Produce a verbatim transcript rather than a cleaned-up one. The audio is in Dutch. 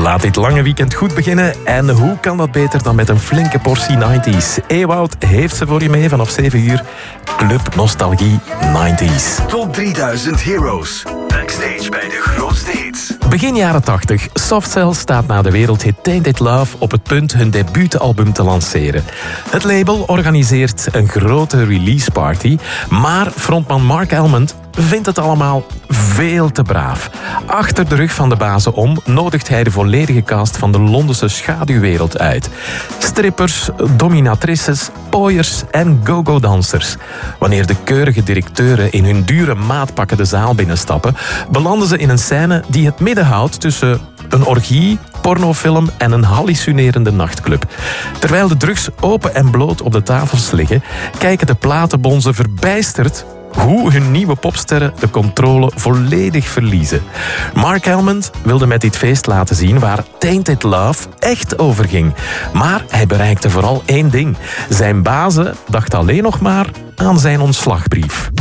Laat dit lange weekend goed beginnen. En hoe kan dat beter dan met een flinke portie nineties? Ewout heeft ze voor je mee vanaf zeven uur. Club Nostalgie nineties. Top drieduizend Heroes. Backstage bij de grootste hits. Begin jaren tachtig. Soft Cell staat na de wereldhit Tainted Love op het punt hun debuutalbum te lanceren. Het label organiseert een grote release party, maar frontman Mark Almond vindt het allemaal veel te braaf. Achter de rug van de bazen om nodigt hij de volledige cast van de Londense schaduwwereld uit. Strippers, dominatrices, pooiers en go-go-dansers. Wanneer de keurige directeuren in hun dure maatpakken de zaal binnenstappen, belanden ze in een scène die het midden houdt tussen een orgie, pornofilm en een hallucinerende nachtclub. Terwijl de drugs open en bloot op de tafels liggen, kijken de platenbonzen verbijsterd hoe hun nieuwe popsterren de controle volledig verliezen. Mark Almond wilde met dit feest laten zien waar Tainted Love echt over ging. Maar hij bereikte vooral één ding. Zijn bazen dachten alleen nog maar aan zijn ontslagbrief.